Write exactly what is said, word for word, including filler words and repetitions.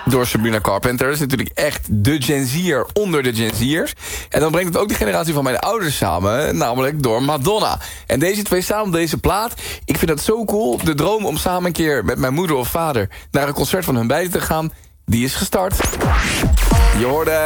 door Sabrina Carpenter. Dat is natuurlijk echt de Gen Z'er onder de Gen Z'ers. En dan brengt het ook de generatie van mijn ouders samen, namelijk door Madonna. En deze twee samen, deze plaat, ik vind dat zo cool. De droom om samen een keer met mijn moeder of vader naar een concert van hun beiden te gaan, die is gestart. Je hoorde